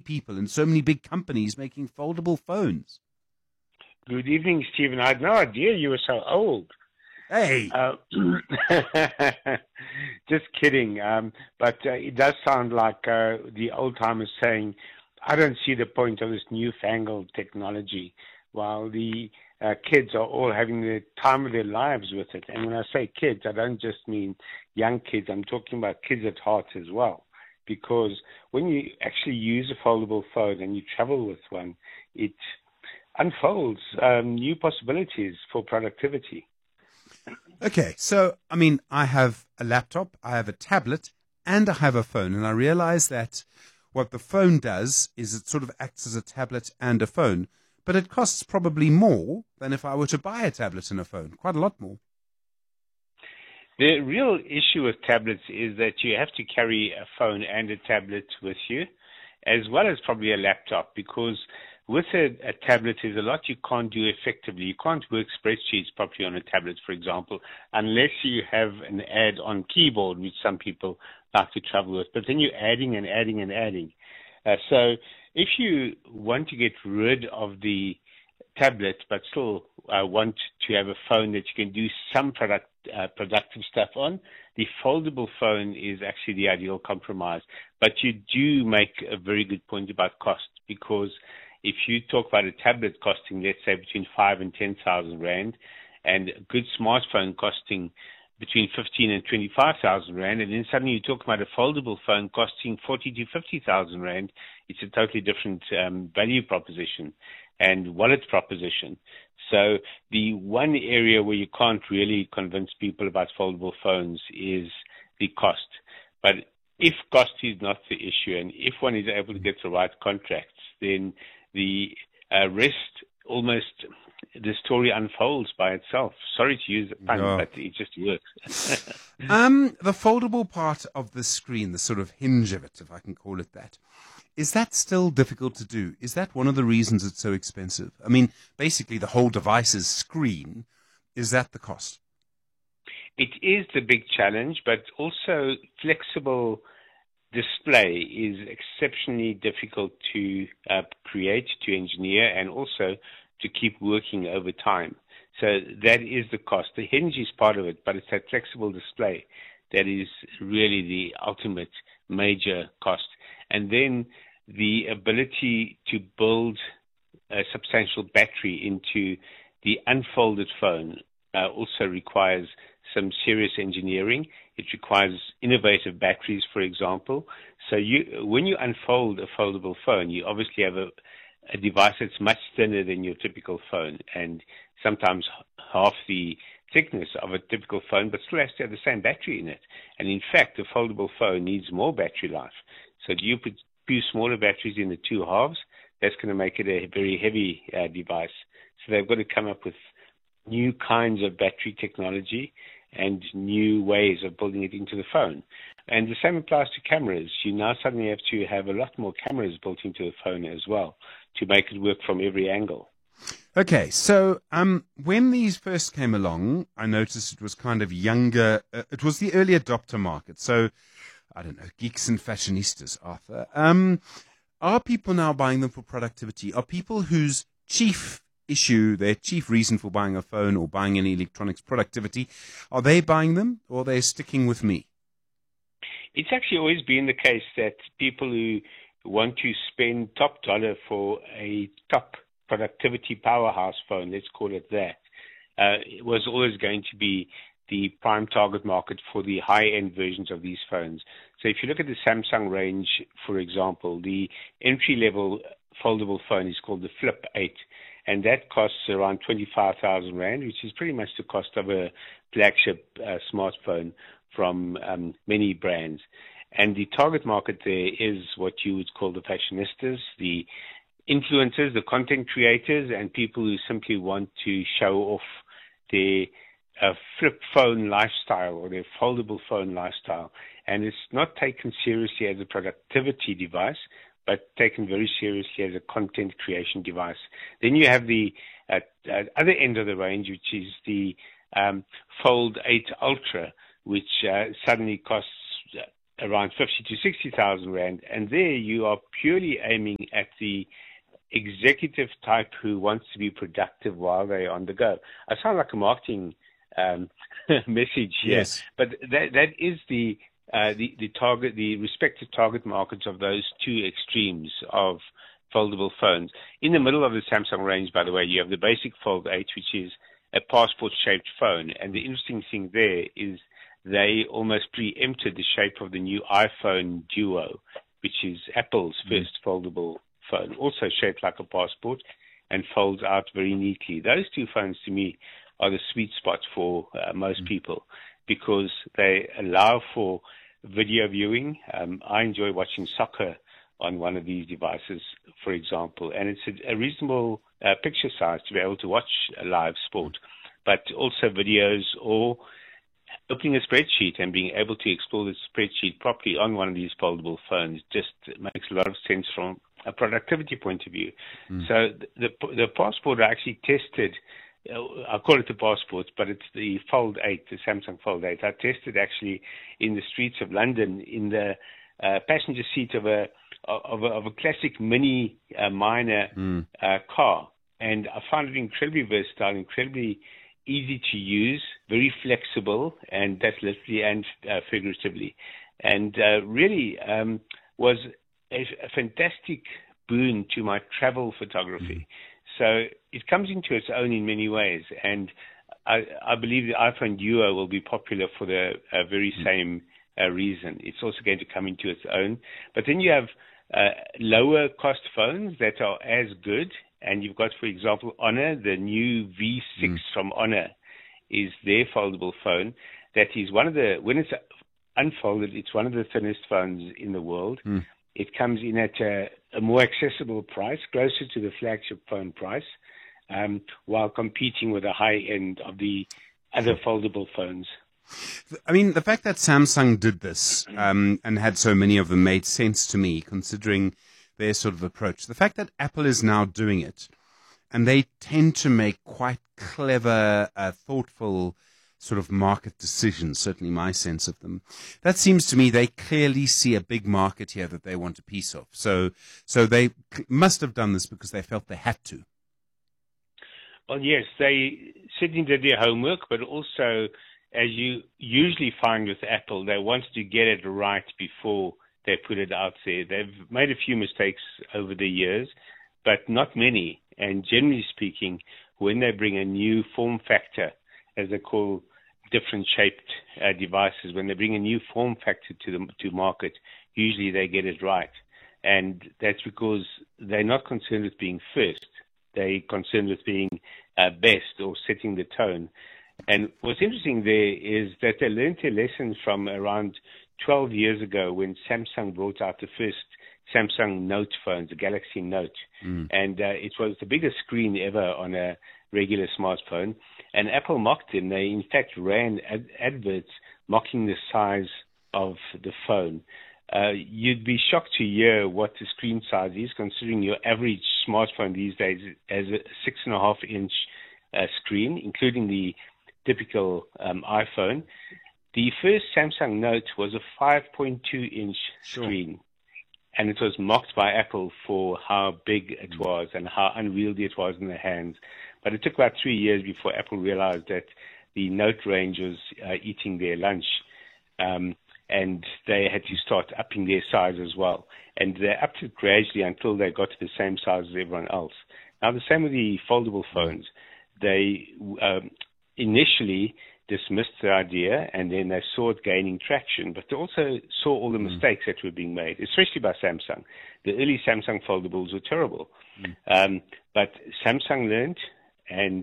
people and so many big companies making foldable phones? Good evening, Stephen. I had no idea you were so old. Hey! Just kidding. But it does sound like the old timers saying, I don't see the point of this newfangled technology, while the kids are all having the time of their lives with it. And when I say kids, I don't just mean young kids. I'm talking about kids at heart as well. Because when you actually use a foldable phone and you travel with one, it unfolds new possibilities for productivity. Okay, so, I mean, I have a laptop, I have a tablet, and I have a phone, and I realize that what the phone does is it sort of acts as a tablet and a phone, but it costs probably more than if I were to buy a tablet and a phone, quite a lot more. The real issue with tablets is that you have to carry a phone and a tablet with you, as well as probably a laptop, because with a tablet, there's a lot you can't do effectively. You can't work spreadsheets properly on a tablet, for example, unless you have an add-on keyboard, which some people like to travel with. But then you're adding and adding and adding. So if you want to get rid of the tablet, but still want to have a phone that you can do some productive stuff on, the foldable phone is actually the ideal compromise. But you do make a very good point about cost, because if you talk about a tablet costing, let's say, between 5,000 and 10,000 rand, and a good smartphone costing between 15,000 and 25,000 rand, and then suddenly you talk about a foldable phone costing 40,000 to 50,000 rand, it's a totally different value proposition and wallet proposition. So the one area where you can't really convince people about foldable phones is the cost. But if cost is not the issue, and if one is able to get the right contracts, then the rest, almost the story unfolds by itself. Sorry to use the pun, but it just works. The foldable part of the screen, the sort of hinge of it, if I can call it that, is that still difficult to do? Is that one of the reasons it's so expensive? I mean, basically the whole device's screen, is that the cost? It is the big challenge, but also flexible display is exceptionally difficult to create, to engineer, and also to keep working over time. So that is the cost. The hinge is part of it, but it's that flexible display that is really the ultimate major cost. And then the ability to build a substantial battery into the unfolded phone also requires some serious engineering. It requires innovative batteries, for example. So when you unfold a foldable phone, you obviously have a device that's much thinner than your typical phone, and sometimes half the thickness of a typical phone, but still has to have the same battery in it. And in fact, a foldable phone needs more battery life. So do you put two smaller batteries in the two halves? That's going to make it a very heavy device. So they've got to come up with new kinds of battery technology and new ways of building it into the phone. And the same applies to cameras. You now suddenly have to have a lot more cameras built into the phone as well to make it work from every angle. Okay, so when these first came along, I noticed it was kind of younger. It was the early adopter market. So, I don't know, geeks and fashionistas, Arthur. Are people now buying them for productivity? Are people whose chief issue, their chief reason for buying a phone or buying any electronics, productivity, are they buying them or are they sticking with me? It's actually always been the case that people who want to spend top dollar for a top productivity powerhouse phone, let's call it that, it was always going to be the prime target market for the high-end versions of these phones. So if you look at the Samsung range, for example, the entry-level foldable phone is called the Flip 8, and that costs around 25,000 Rand, which is pretty much the cost of a flagship smartphone from many brands. And the target market there is what you would call the fashionistas, the influencers, the content creators, and people who simply want to show off their flip phone lifestyle or their foldable phone lifestyle. And it's not taken seriously as a productivity device, but taken very seriously as a content creation device. Then you have the other end of the range, which is the Fold 8 Ultra, which suddenly costs around 50 to 60,000 rand, and there you are purely aiming at the executive type who wants to be productive while they're on the go. I sound like a marketing message here, Yes. but that is the target, the respective target markets of those two extremes of foldable phones. In the middle of the Samsung range, by the way, you have the basic Fold 8, which is a passport-shaped phone, and the interesting thing there is they almost preempted the shape of the new iPhone Duo, which is Apple's first foldable phone, also shaped like a passport and folds out very neatly. Those two phones, to me, are the sweet spot for most people because they allow for video viewing. I enjoy watching soccer on one of these devices, for example, and it's a reasonable picture size to be able to watch a live sport, but also videos or opening a spreadsheet and being able to explore the spreadsheet properly on one of these foldable phones just makes a lot of sense from a productivity point of view. So the passport I actually tested, I call it the passport, but it's the Fold 8, the Samsung Fold 8. I tested actually in the streets of London in the passenger seat of a classic mini minor car, and I found it incredibly versatile, incredibly easy to use, very flexible, and that's literally and figuratively, and really was a fantastic boon to my travel photography. So it comes into its own in many ways, and I believe the iPhone Duo will be popular for the very same reason. It's also going to come into its own. But then you have lower cost phones that are as good, and you've got, for example, Honor, the new V6 from Honor is their foldable phone. That is one of the, when it's unfolded, it's one of the thinnest phones in the world. It comes in at a more accessible price, closer to the flagship phone price, while competing with the high end of the other foldable phones. I mean, the fact that Samsung did this and had so many of them made sense to me, considering their sort of approach. The fact that Apple is now doing it, and they tend to make quite clever, thoughtful sort of market decisions, certainly my sense of them. That seems to me they clearly see a big market here that they want a piece of. So they must have done this because they felt they had to. Well, yes, they certainly did their homework, but also, as you usually find with Apple, they wanted to get it right before they put it out there. They've made a few mistakes over the years, but not many. And generally speaking, when they bring a new form factor, as they call different shaped devices, when they bring a new form factor to market, usually they get it right. And that's because they're not concerned with being first. They're concerned with being best or setting the tone. And what's interesting there is that they learned their lessons from around 12 years ago when Samsung brought out the first Samsung Note phones, the Galaxy Note. And it was the biggest screen ever on a regular smartphone. And Apple mocked them. They, in fact, ran adverts mocking the size of the phone. You'd be shocked to hear what the screen size is, considering your average smartphone these days has a 6.5-inch screen, including the typical iPhone. The first Samsung Note was a 5.2-inch screen, and it was mocked by Apple for how big it was and how unwieldy it was in the hands. But it took about 3 years before Apple realized that the Note range was eating their lunch, and they had to start upping their size as well. And they upped it gradually until they got to the same size as everyone else. Now, the same with the foldable phones. They initially dismissed the idea, and then they saw it gaining traction, but they also saw all the mistakes that were being made, especially by Samsung. The early Samsung foldables were terrible. But Samsung learned, and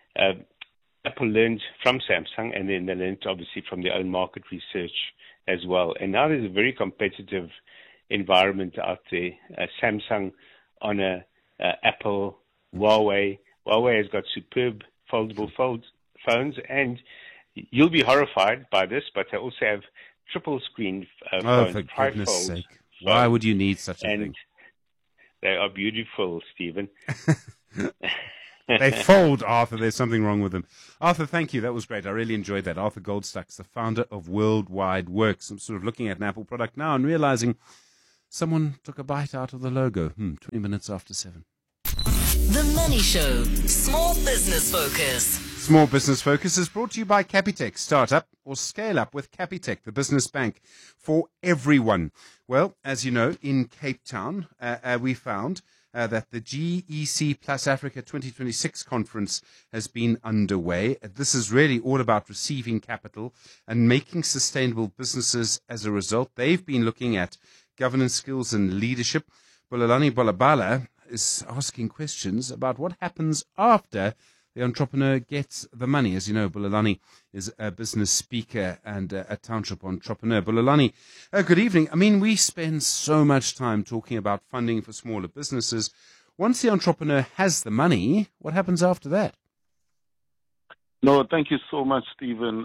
Apple learned from Samsung, and then they learned, obviously, from their own market research as well. And now there's a very competitive environment out there. Samsung, Honor, Apple, Huawei. Huawei has got superb foldable phones, and you'll be horrified by this, but they also have triple screen phones. For goodness sake. Why would you need such a thing? They are beautiful, Stephen. They fold, Arthur. There's something wrong with them. Arthur, thank you. That was great. I really enjoyed that. Arthur Goldstuck's the founder of Worldwide Works. I'm sort of looking at an Apple product now and realizing someone took a bite out of the logo. 20 minutes after 7. The Money Show. Small Business Focus. Small Business Focus is brought to you by Capitec. Start up or scale up with Capitec, the business bank for everyone. Well, as you know, in Cape Town, we found that the GEC Plus Africa 2026 conference has been underway. This is really all about receiving capital and making sustainable businesses as a result. They've been looking at governance skills and leadership. Bulelani Bolabala is asking questions about what happens after the entrepreneur gets the money. As you know, Bulelani is a business speaker and a township entrepreneur. Bulelani, good evening. I mean, we spend so much time talking about funding for smaller businesses. Once the entrepreneur has the money, what happens after that? No, thank you so much, Stephen,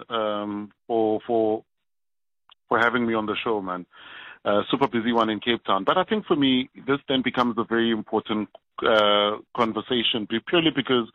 for having me on the show, man. Super busy one in Cape Town. But I think for me, this then becomes a very important conversation, purely because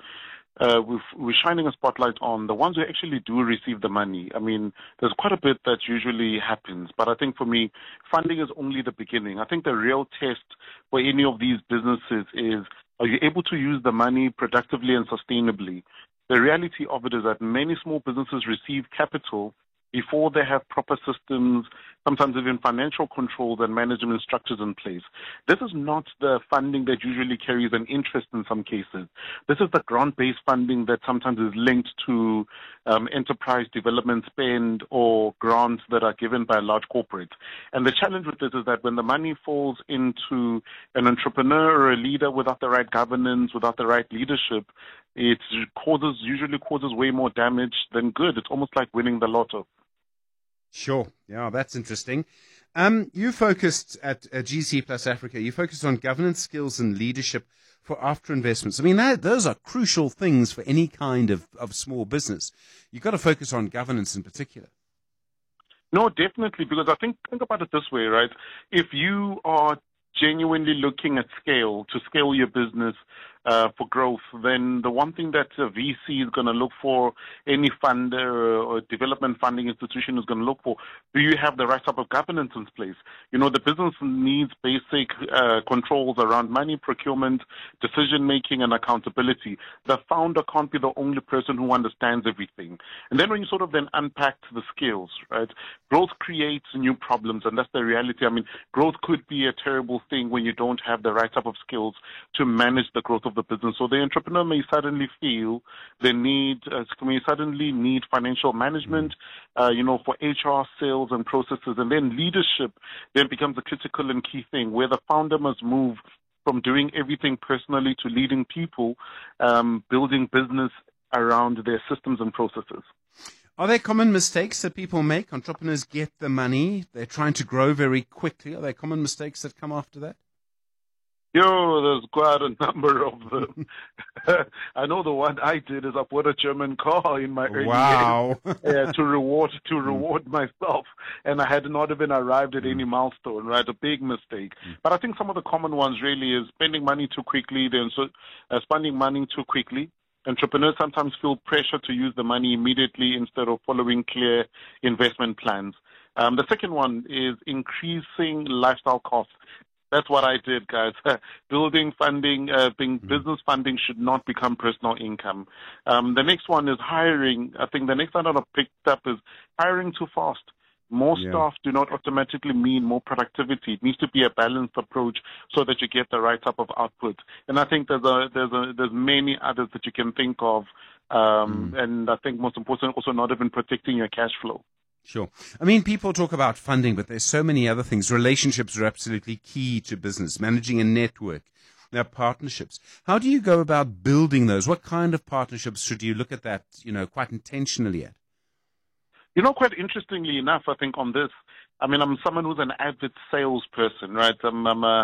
we're shining a spotlight on the ones who actually do receive the money. I mean, there's quite a bit that usually happens, but I think for me, funding is only the beginning. I think the real test for any of these businesses is, are you able to use the money productively and sustainably? The reality of it is that many small businesses receive capital before they have proper systems, sometimes even financial controls and management structures in place. This is not the funding that usually carries an interest in some cases. This is the grant-based funding that sometimes is linked to enterprise development spend or grants that are given by large corporates. And the challenge with this is that when the money falls into an entrepreneur or a leader without the right governance, without the right leadership, it usually causes way more damage than good. It's almost like winning the lotto. Sure. Yeah, that's interesting. You focused at GC Plus Africa, you focused on governance skills and leadership for after investments. I mean, those are crucial things for any kind of small business. You've got to focus on governance in particular. No, definitely, because I think about it this way, right? If you are genuinely looking at to scale your business for growth, then the one thing that a VC is going to look for, any funder or development funding institution is going to look for, do you have the right type of governance in place? You know, the business needs basic controls around money, procurement, decision-making, and accountability. The founder can't be the only person who understands everything. And then when you sort of then unpack the skills, right, growth creates new problems, and that's the reality. I mean, growth could be a terrible thing when you don't have the right type of skills to manage the growth of the business. So the entrepreneur may suddenly feel they need financial management, for HR, sales, and processes. And then leadership then becomes a critical and key thing, where the founder must move from doing everything personally to leading people, building business around their systems and processes. Are there common mistakes that people make? Entrepreneurs get the money, they're trying to grow very quickly. Are there common mistakes that come after that? There's quite a number of them. I know the one I did is I bought a German car in my early years to reward myself, and I had not even arrived at any milestone, right? A big mistake. But I think some of the common ones really is spending money too quickly, spending money too quickly. Entrepreneurs sometimes feel pressure to use the money immediately instead of following clear investment plans. The second one is increasing lifestyle costs. That's what I did, guys. Business funding should not become personal income. The next one is hiring. I think the next one that I picked up is hiring too fast. More staff do not automatically mean more productivity. It needs to be a balanced approach so that you get the right type of output. And I think there's many others that you can think of. And I think most important, also not even protecting your cash flow. Sure. I mean, people talk about funding, but there's so many other things. Relationships are absolutely key to business. Managing a network, there are partnerships. How do you go about building those? What kind of partnerships should you look at that, quite intentionally at? Quite interestingly enough, I think on this, I mean, I'm someone who's an avid salesperson, right? I'm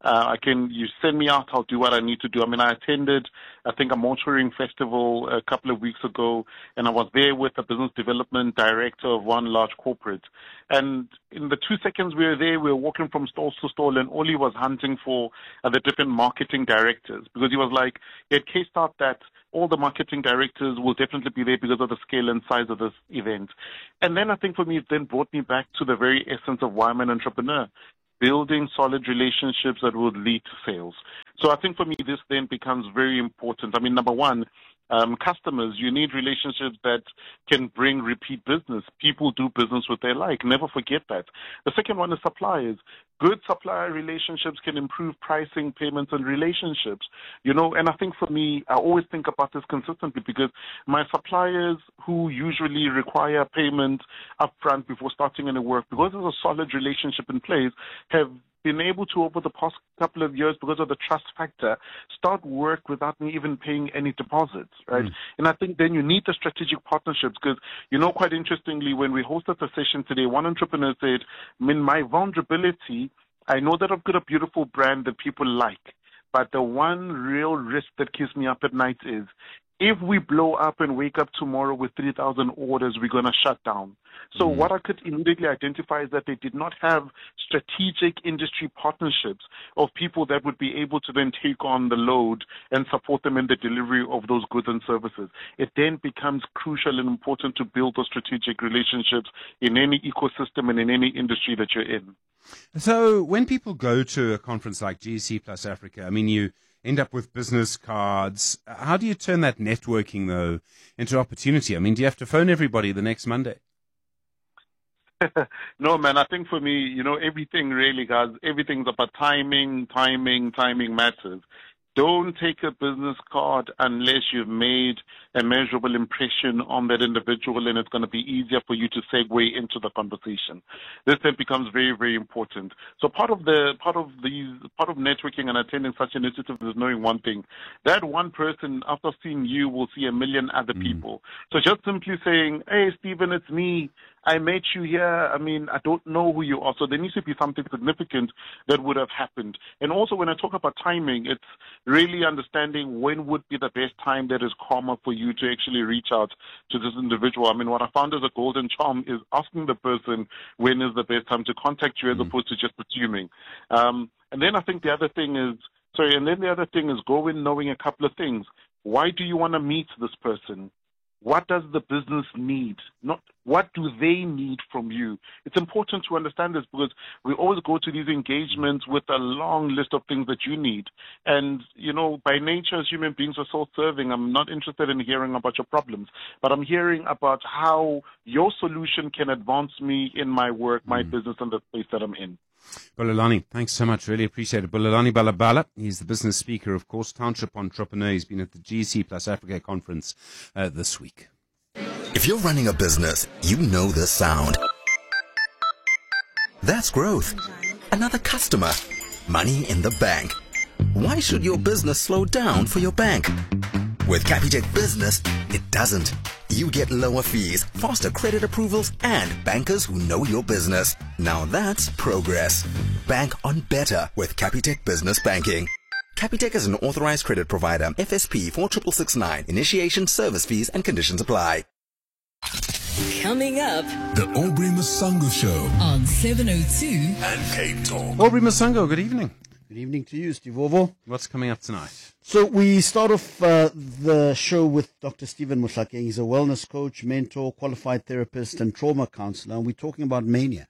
You send me out, I'll do what I need to do. I mean, I attended, I think, a motoring festival a couple of weeks ago, and I was there with the business development director of one large corporate. And in the 2 seconds we were there, we were walking from stall to stall, and all he was hunting for are the different marketing directors, because he was like, he had cased out that all the marketing directors will definitely be there because of the scale and size of this event. And then I think for me, it then brought me back to the very essence of why I'm an entrepreneur, building solid relationships that would lead to sales. So I think for me, this then becomes very important. I mean, number one, customers, you need relationships that can bring repeat business. People do business what they like. Never forget that. The second one is suppliers. Good supplier relationships can improve pricing, payments, and relationships. And I think for me, I always think about this consistently, because my suppliers who usually require payment upfront before starting any work, because there's a solid relationship in place, have been able to, over the past couple of years, because of the trust factor, start work without me even paying any deposits, right? And I think then you need the strategic partnerships, because, quite interestingly, when we hosted the session today, one entrepreneur said, in my vulnerability, I know that I've got a beautiful brand that people like, but the one real risk that keeps me up at night is, if we blow up and wake up tomorrow with 3,000 orders, we're going to shut down. So what I could immediately identify is that they did not have strategic industry partnerships of people that would be able to then take on the load and support them in the delivery of those goods and services. It then becomes crucial and important to build those strategic relationships in any ecosystem and in any industry that you're in. So when people go to a conference like GEC Plus Africa, I mean, you end up with business cards. How do you turn that networking, though, into opportunity? I mean, do you have to phone everybody the next Monday? No, man, I think for me, everything really, guys, everything's about timing matters. Don't take a business card unless you've made a measurable impression on that individual, and it's going to be easier for you to segue into the conversation. This then becomes very, very important. So part of networking and attending such initiatives is knowing one thing: that one person, after seeing you, will see a million other people. So just simply saying, "Hey, Stephen, it's me. I met you here. I mean, I don't know who you are." So there needs to be something significant that would have happened. And also, when I talk about timing, it's really understanding when would be the best time that is calmer for you to actually reach out to this individual. I mean, what I found as a golden charm is asking the person when is the best time to contact you, as opposed to just assuming. And then I think the other thing is go in knowing a couple of things. Why do you want to meet this person? What does the business need? Not what do they need from you? It's important to understand this, because we always go to these engagements with a long list of things that you need. And, by nature, as human beings, are self-serving. I'm not interested in hearing about your problems, but I'm hearing about how your solution can advance me in my work, my business, and the space that I'm in. Bulelani, thanks so much. Really appreciate it. Bulelani Balabala, he's the business speaker, of course, township entrepreneur. He's been at the GEC Plus Africa conference this week. If you're running a business, you know this sound. That's growth. Another customer. Money in the bank. Why should your business slow down for your bank? With Capitec Business, it doesn't. You get lower fees, faster credit approvals, and bankers who know your business. Now that's progress. Bank on better with Capitec Business Banking. Capitec is an authorized credit provider. FSP 46669. Initiation, service fees, and conditions apply. Coming up, The Aubrey Masango Show on 702 and Cape Talk. Aubrey Masango, good evening. Good evening to you, Steve Ovo. What's coming up tonight? So we start off the show with Dr. Stephen Mohlakeng. He's a wellness coach, mentor, qualified therapist, and trauma counselor. And we're talking about mania.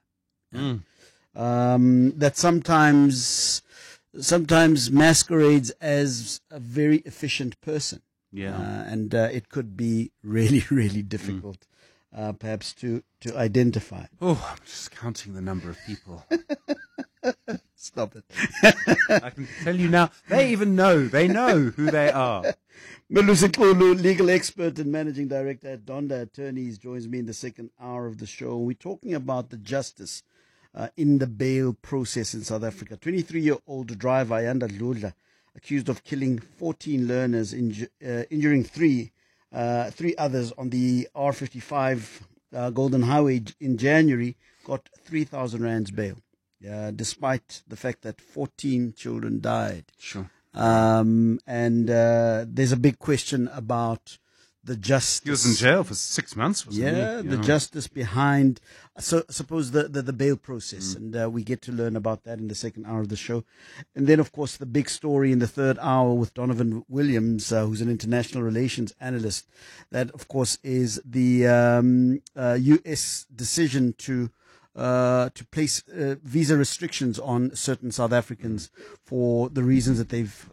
That sometimes masquerades as a very efficient person. Yeah. And it could be really, really difficult, perhaps, to identify. Oh, I'm just counting the number of people. Stop it. I can tell you now, they even know. They know who they are. Melusi Xulu, legal expert and managing director at Donda Attorneys, joins me in the second hour of the show. We're talking about the justice in the bail process in South Africa. 23-year-old driver Ayanda Dludla, accused of killing 14 learners, injuring three others on the R55 Golden Highway in January, got 3,000 rands bail. despite the fact that 14 children died. Sure. And there's a big question about the justice. He was in jail for 6 months, wasn't he? The justice behind, suppose the bail process. And we get to learn about that in the second hour of the show. And then, of course, the big story in the third hour with Donovan Williams, who's an international relations analyst. That, of course, is the U.S. decision to place visa restrictions on certain South Africans for the reasons that they've